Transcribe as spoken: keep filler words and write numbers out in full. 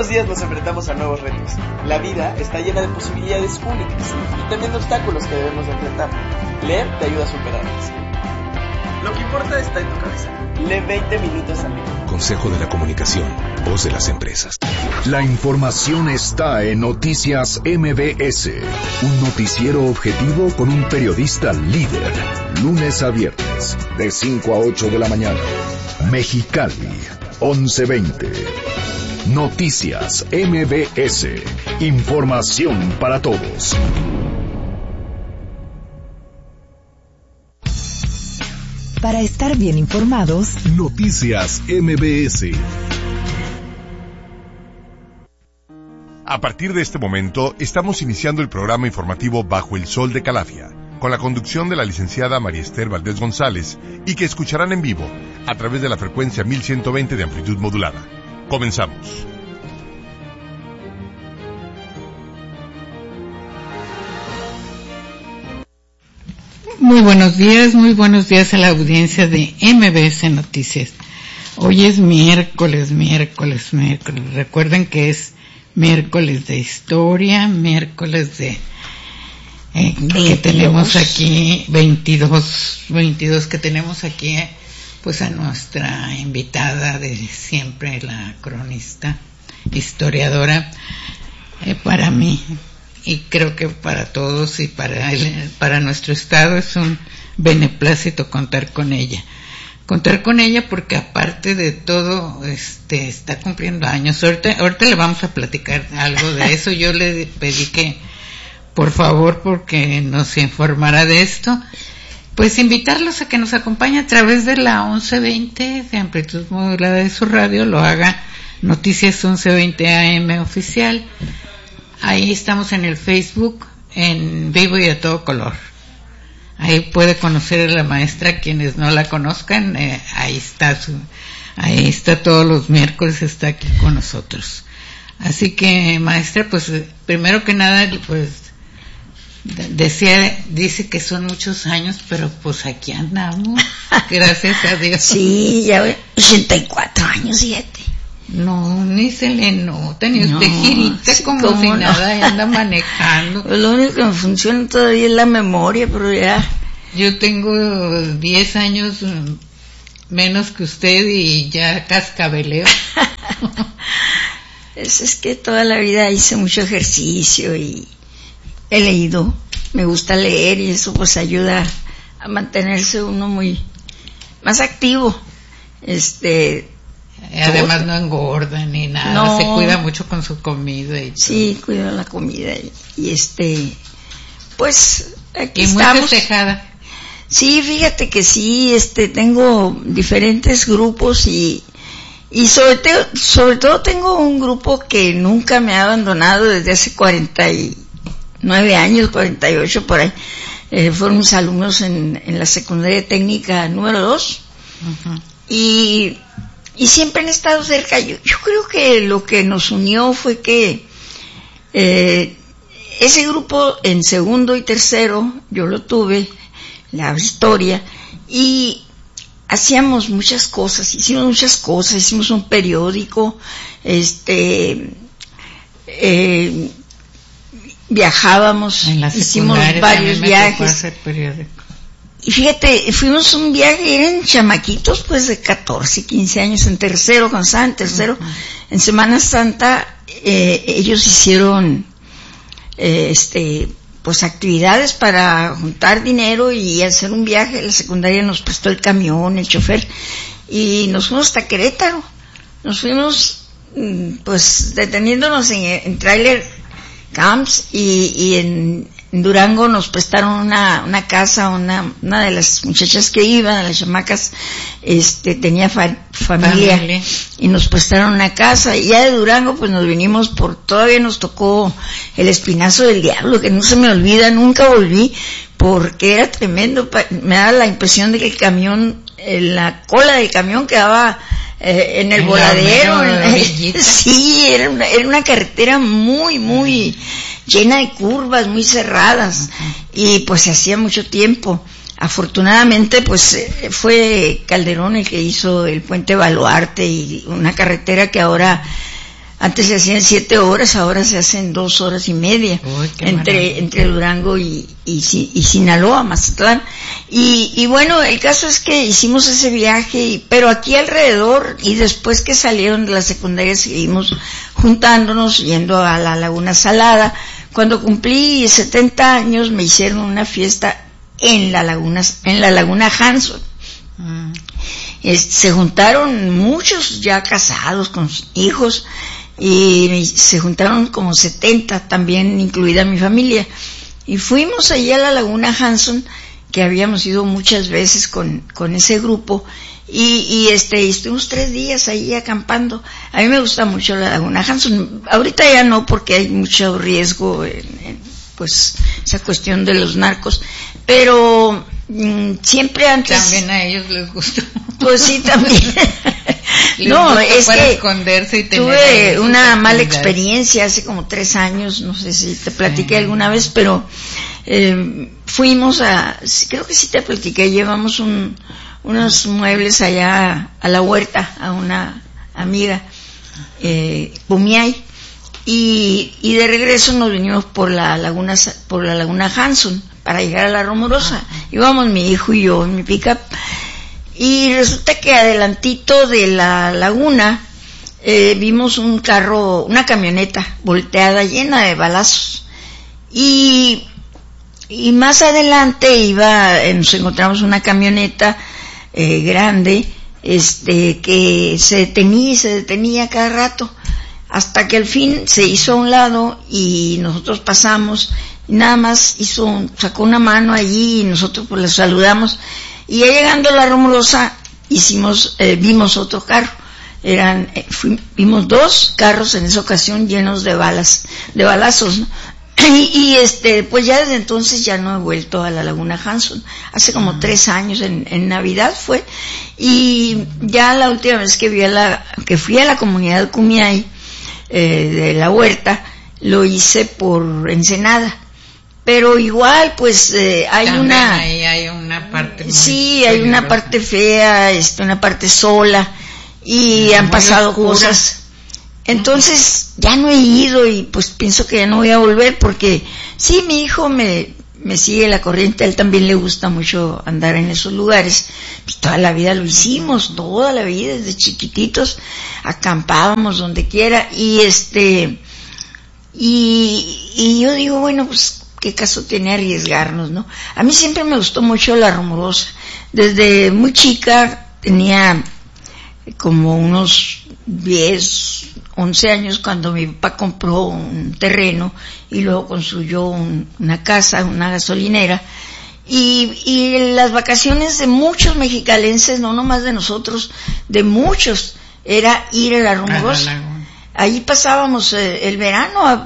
los días nos enfrentamos a nuevos retos. La vida está llena de posibilidades únicas y también de obstáculos que debemos de enfrentar. Leer te ayuda a superarlos. Lo que importa está en tu cabeza. Lee veinte minutos al día. Consejo de la Comunicación, voz de las empresas. La información está en Noticias M B S. Un noticiero objetivo con un periodista líder. Lunes a viernes, de cinco a ocho de la mañana. Mexicali, once veinte. Noticias M B S. Información para todos. Para estar bien informados, Noticias M B S. A partir de este momento, estamos iniciando el programa informativo Bajo el Sol de Calafia, con la conducción de la licenciada María Esther Valdés González, y que escucharán en vivo a través de la frecuencia mil ciento veinte de amplitud modulada. Comenzamos. Muy buenos días, muy buenos días a la audiencia de M B S Noticias. Hoy es miércoles, miércoles, miércoles. Recuerden que es miércoles de historia, miércoles de eh, que tenemos aquí veintidós, veintidós que tenemos aquí, eh, pues a nuestra invitada de siempre, la cronista, historiadora, eh, para mí. Y creo que para todos y para el, para nuestro estado es un beneplácito contar con ella. Contar con ella porque aparte de todo, este, está cumpliendo años. Ahorita, ahorita le vamos a platicar algo de eso. Yo le pedí que, por favor, porque nos informara de esto, pues invitarlos a que nos acompañe a través de la once veinte de amplitud modulada de su radio, lo haga Noticias once veinte A M oficial. Ahí estamos en el Facebook, en vivo y a todo color. Ahí puede conocer a la maestra, quienes no la conozcan, eh, ahí está su, ahí está todos los miércoles, está aquí con nosotros. Así que, maestra, pues, primero que nada, pues, decía, dice que son muchos años, pero pues aquí andamos, gracias a Dios. Sí, ya ochenta y cuatro años, fíjate. No, ni se le nota, ni usted no, girita sí, como si no. Nada, y anda manejando. Lo único que me funciona todavía es la memoria, pero ya... Yo tengo diez años menos que usted y ya cascabeleo. es, es que toda la vida hice mucho ejercicio y he leído, me gusta leer y eso pues ayuda a mantenerse uno muy más activo. Este... Además no engorda ni nada, no, se cuida mucho con su comida y todo. Sí, cuida la comida y, y este, pues aquí y estamos. Muy festejada. Sí, fíjate que sí, este, tengo diferentes grupos y y sobre todo, sobre todo tengo un grupo que nunca me ha abandonado desde hace cuarenta y nueve años, cuarenta y ocho por ahí. Eh, fueron mis alumnos en, en la secundaria técnica número dos. Uh-huh. Y Y siempre han estado cerca. Yo, yo creo que lo que nos unió fue que eh, ese grupo en segundo y tercero, yo lo tuve, la historia, y hacíamos muchas cosas, hicimos muchas cosas, hicimos un periódico, este, eh, viajábamos, hicimos varios viajes. Y fíjate, fuimos un viaje, eran chamaquitos pues de catorce, quince años, en tercero, cuando estaban en tercero, uh-huh. En Semana Santa, eh, ellos hicieron, eh, este, pues actividades para juntar dinero y hacer un viaje. La secundaria nos prestó el camión, el chofer, y nos fuimos hasta Querétaro. Nos fuimos, pues, deteniéndonos en, en trailer camps y, y en, en Durango nos prestaron una, una casa, una, una de las muchachas que iban, las chamacas, este, tenía fa, familia, familia, y nos prestaron una casa, y ya de Durango pues nos vinimos por, todavía nos tocó el Espinazo del Diablo, que no se me olvida, nunca volví, porque era tremendo, me daba la impresión de que el camión, la cola del camión quedaba eh, en el, el voladero, en, sí, era una, era una carretera muy, muy llena de curvas, muy cerradas, uh-huh. Y pues se hacía mucho tiempo. Afortunadamente pues fue Calderón el que hizo el puente Baluarte y una carretera que ahora Antes se hacían siete horas, ahora se hacen dos horas y media. Uy, entre entre Durango y, y, y Sinaloa, Mazatlán. Y, y bueno, el caso es que hicimos ese viaje, y, pero aquí alrededor, y después que salieron de la secundaria seguimos juntándonos, yendo a la Laguna Salada. Cuando cumplí setenta años me hicieron una fiesta en la Laguna, en la Laguna Hanson. Mm. Es, se juntaron muchos ya casados con hijos, y se juntaron como setenta, también incluida mi familia, y fuimos allí a la Laguna Hanson, que habíamos ido muchas veces con, con ese grupo, y, y este, estuvimos tres días ahí acampando. A mí me gusta mucho la Laguna Hanson, ahorita ya no, porque hay mucho riesgo en, en, pues, esa cuestión de los narcos, pero mmm, siempre antes... También a ellos les gustó. Pues sí, también. No, es que esconderse y tener tuve una mala experiencia hace como tres años, no sé si te platiqué sí. alguna vez, pero eh, fuimos a, creo que sí te platiqué, llevamos un, unos muebles allá a la huerta a una amiga, eh, Pumiay, y, y de regreso nos vinimos por la laguna, por la Laguna Hanson para llegar a la Rumorosa. Íbamos mi hijo y yo en mi pickup. Y resulta que adelantito de la laguna eh, vimos un carro, una camioneta volteada llena de balazos. Y, y más adelante iba, eh, nos encontramos una camioneta eh, grande, este, que se detenía y se detenía cada rato, hasta que al fin se hizo a un lado y nosotros pasamos, y nada más hizo, un, sacó una mano allí y nosotros pues le saludamos. Y ya llegando a la Rumorosa, hicimos, eh, vimos otro carro. Eran, eh, fuimos, vimos dos carros en esa ocasión llenos de balas, de balazos, ¿no? Y, y este, pues ya desde entonces ya no he vuelto a la Laguna Hanson. Hace como tres años, en, en Navidad fue. Y ya la última vez que vi a la, que fui a la comunidad de Cumiay, eh, de la huerta, lo hice por Ensenada. Pero igual, pues, eh, hay también una... ahí hay una parte muy sí, hay una parte fea, este, una parte sola, y muy han pasado oscura. Cosas. Entonces, ya no he ido, y pues pienso que ya no voy a volver, porque sí, mi hijo me, me sigue la corriente, a él también le gusta mucho andar en esos lugares. Pues toda la vida lo hicimos, toda la vida, desde chiquititos, acampábamos donde quiera, y este, y, y yo digo, bueno, pues, ¿qué caso tiene arriesgarnos, no? A mí siempre me gustó mucho la Rumorosa. Desde muy chica, tenía como unos diez, once años, cuando mi papá compró un terreno y luego construyó un, una casa, una gasolinera. Y, y las vacaciones de muchos mexicalenses, no nomás de nosotros, de muchos, era ir a la Rumorosa. Allí pasábamos eh, el verano,